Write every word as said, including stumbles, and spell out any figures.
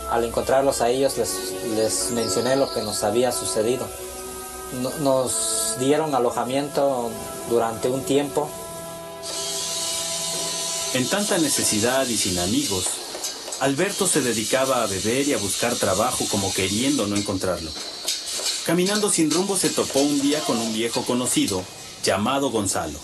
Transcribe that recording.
Al encontrarlos a ellos les, les mencioné lo que nos había sucedido. No, nos dieron alojamiento durante un tiempo. En tanta necesidad y sin amigos, Alberto se dedicaba a beber y a buscar trabajo como queriendo no encontrarlo. Caminando sin rumbo se topó un día con un viejo conocido llamado Gonzalo.